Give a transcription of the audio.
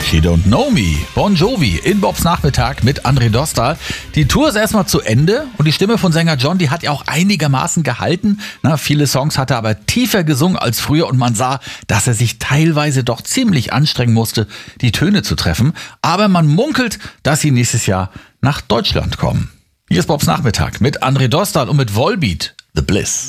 You Don't Know Me, Bon Jovi in Bobs Nachmittag mit André Dostal. Die Tour ist erstmal zu Ende und die Stimme von Sänger John, die hat ja auch einigermaßen gehalten. Viele Songs hat er aber tiefer gesungen als früher und man sah, dass er sich teilweise doch ziemlich anstrengen musste, die Töne zu treffen. Aber man munkelt, dass sie nächstes Jahr nach Deutschland kommen. Hier ist Bobs Nachmittag mit André Dostal und mit Volbeat, The Bliss.